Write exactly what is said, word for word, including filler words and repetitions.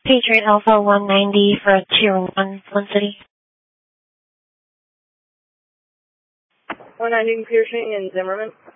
Patriot Alpha one ninety for a tier one, Flint City. one ninety Piercing in Zimmerman.